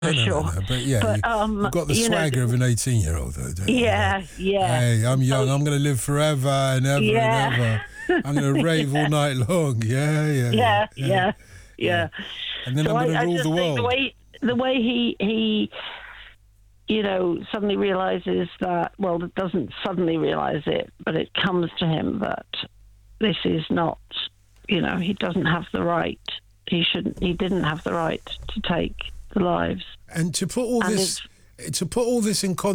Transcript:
for sure. No. But yeah, you've got the swagger of an 18-year-old, though, don't you? Yeah. Hey, I'm young. I'm going to live forever and ever and ever. I'm going to rave all night long. Yeah. And then So I'm going to rule the world. The way he suddenly realizes that, well, it doesn't suddenly realize it, but it comes to him that this is not, he doesn't have the right. He didn't have the right to take the lives. And to put all this in context,